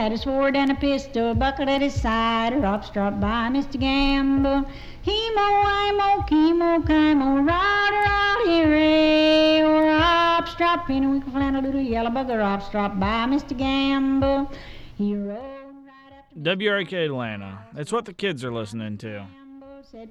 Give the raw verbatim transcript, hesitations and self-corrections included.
had a sword and a pistol buckled at his side. Up strut by Mister Gamble. He-mo, I-mo, chemo, chimo, rod, rod, hooray. Or up strut, penny, winkle, flannel, doodle, yellow bugger, up strut by Mister Gamble. He rode right up to W R K Atlanta. It's what the kids are listening to.